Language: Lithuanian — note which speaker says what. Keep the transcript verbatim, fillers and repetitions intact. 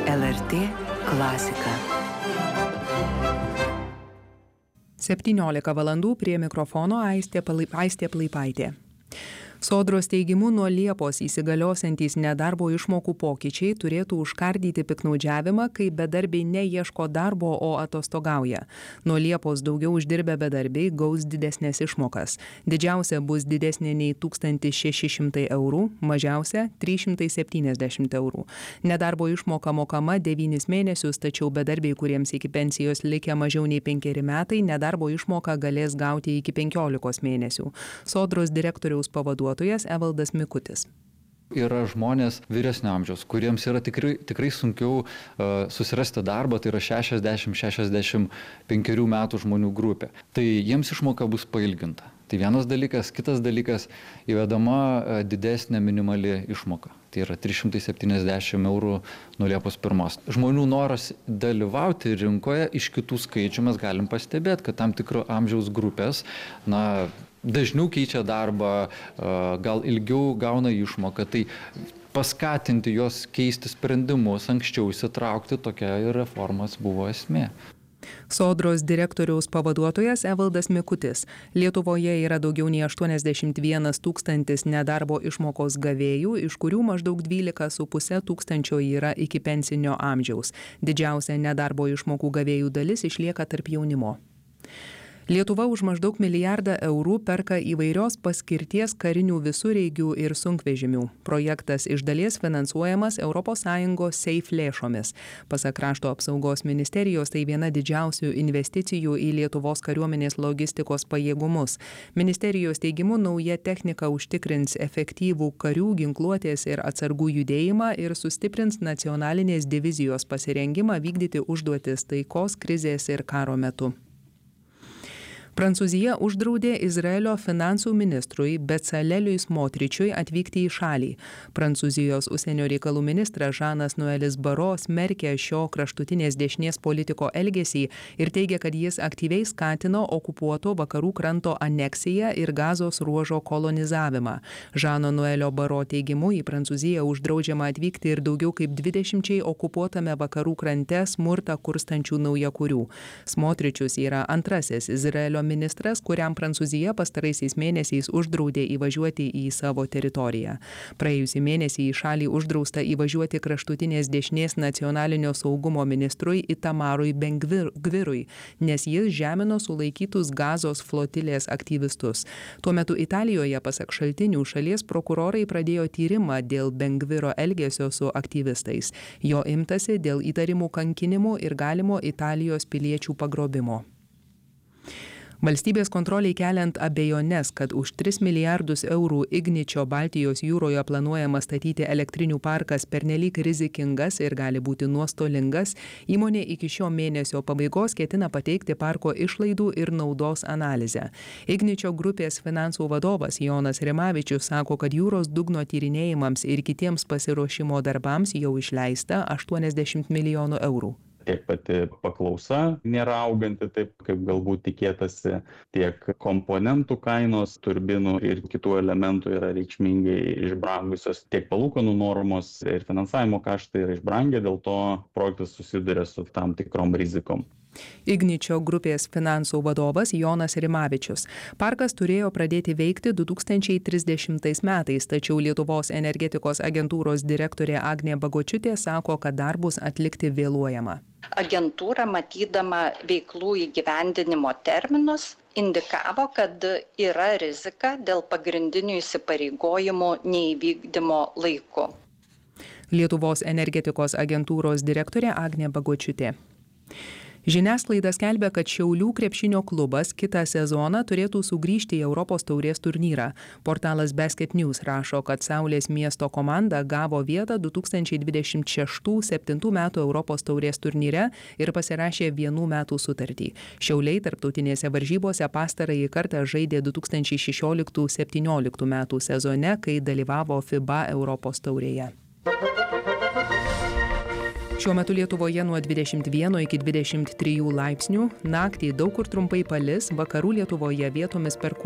Speaker 1: L R T klasika. septyniolika valandų prie mikrofono Aistė Plaipaitė. Sodros teigimu nuo Liepos įsigaliosiantys nedarbo išmokų pokyčiai turėtų užkardyti piktnaudžiavimą, kai bedarbiai neieško darbo, o atostogauja. Nuo Liepos daugiau uždirbę bedarbiai gaus didesnės išmokas. Didžiausia bus didesnė nei tūkstantis šeši šimtai eurų, mažiausia trys šimtai septyniasdešimt eurų. Nedarbo išmoka mokama devynis mėnesius, tačiau bedarbiai, kuriems iki pensijos likę mažiau nei penkeri metai, nedarbo išmoką galės gauti iki penkiolikos mėnesių. Sodros direktoriaus pavaduotojas Evaldas Mikutis.
Speaker 2: Yra žmonės vyresnio amžiaus, kuriems yra tikrai, tikrai sunkiau uh, susirasti darbą, tai yra šešiasdešimt šešiasdešimt penkerių metų žmonių grupė. Tai jiems išmoka bus pailginta. Tai vienas dalykas, kitas dalykas įvedama uh, didesnė minimali išmoka. Tai yra trys šimtai septyniasdešimt eurų nuo Liepos pirmos. Žmonių noras dalyvauti rinkoje iš kitų skaičių mes galim pastebėti, kad tam tikro amžiaus grupės, na, dažniau keičia darbą, gal ilgiau gauna išmoką, tai paskatinti jos keisti sprendimus, anksčiau įsitraukti, tokia ir reformos buvo esmė.
Speaker 1: Sodros direktoriaus pavaduotojas Evaldas Mikutis. Lietuvoje yra daugiau nei aštuoniasdešimt vienas tūkstantis nedarbo išmokos gavėjų, iš kurių maždaug dvylika su puse tūkstančio yra iki pensinio amžiaus. Didžiausia nedarbo išmokų gavėjų dalis išlieka tarp jaunimo. Lietuva už maždaug milijardą eurų perka įvairios paskirties karinių visureigių ir sunkvežimių. Projektas iš dalies finansuojamas Europos Sąjungos SAFE lėšomis. Pasak Krašto apsaugos ministerijos, tai viena didžiausių investicijų į Lietuvos kariuomenės logistikos pajėgumus. Ministerijos teigimu, nauja technika užtikrins efektyvų karių, ginkluotės ir atsargų judėjimą ir sustiprins nacionalinės divizijos pasirengimą vykdyti užduotis taikos, krizės ir karo metu. Prancūzija uždraudė Izraelio finansų ministrui Becaleliui Smotričiui atvykti į šalį. Prancūzijos užsienio reikalų ministras Žanas Noelis Baro smerkė šio kraštutinės dešinės politiko elgesį ir teigia, kad jis aktyviai skatino okupuoto vakarų kranto aneksiją ir Gazos ruožo kolonizavimą. Žano Noelio Baro teigimu, į Prancūziją uždraudžiama atvykti ir daugiau kaip dvidešimčiai okupuotame vakarų krante smurtą kurstančių naujakurių. Smotričius yra antrasis Izraelio ministras, kuriam Prancūzija pastaraisiais mėnesiais uždraudė įvažiuoti į savo teritoriją. Praėjusį mėnesį į šalį uždrausta įvažiuoti kraštutinės dešinės nacionalinio saugumo ministrui Itamarui Ben-Gvirui, nes jis žemino sulaikytus Gazos flotilės aktyvistus. Tuo metu Italijoje, pasak šaltinių, šalies prokurorai pradėjo tyrimą dėl Ben-Gviro elgesio su aktyvistais. Jo imtasi dėl įtarimų kankinimų ir galimo Italijos piliečių pagrobimo. Valstybės kontroliai keliant abejones, kad už tris milijardus eurų Igničio Baltijos jūroje planuojama statyti elektrinių parkas pernelyg rizikingas ir gali būti nuostolingas, įmonė iki šio mėnesio pabaigos ketina pateikti parko išlaidų ir naudos analizę. Igničio grupės finansų vadovas Jonas Rimavičius sako, kad jūros dugno tyrinėjimams ir kitiems pasiruošimo darbams jau išleista aštuoniasdešimt milijonų eurų.
Speaker 3: Tiek pati paklausa nėra auganti taip, kaip galbūt tikėtasi, tiek komponentų kainos, turbinų ir kitų elementų yra reikšmingai išbrangusios, tiek palūkanų normos ir finansavimo kaštai yra išbrangę, dėl to projektas susiduria su tam tikrom rizikom.
Speaker 1: Igničio grupės finansų vadovas Jonas Rimavičius. Parkas turėjo pradėti veikti du tūkstančiai trisdešimtais metais, tačiau Lietuvos energetikos agentūros direktorė Agnė Bagočiūtė sako, kad darbus atlikti vėluojama.
Speaker 4: Agentūra, matydama veiklų įgyvendinimo terminus, indikavo, kad yra rizika dėl pagrindinių įsipareigojimų neįvykdymo laiku.
Speaker 1: Lietuvos energetikos agentūros direktorė Agnė Bagočiūtė. Žiniasklaida skelbia, kad Šiaulių krepšinio klubas kitą sezoną turėtų sugrįžti į Europos taurės turnyrą. Portalas Basket News rašo, kad Saulės miesto komanda gavo vietą du tūkstančiai dvidešimt šeštų septintų metų Europos taurės turnyre ir pasirašė vienų metų sutartį. Šiauliai tarptautinėse varžybose pastarąjį kartą žaidė du tūkstančiai šešioliktų septynioliktų metų sezone, kai dalyvavo FIBA Europos taurėje. Šiuo metu Lietuvoje nuo dvidešimt vieno iki dvidešimt trijų laipsnių, naktį daug kur trumpai palis, vakarų Lietuvoje vietomis perkūnija.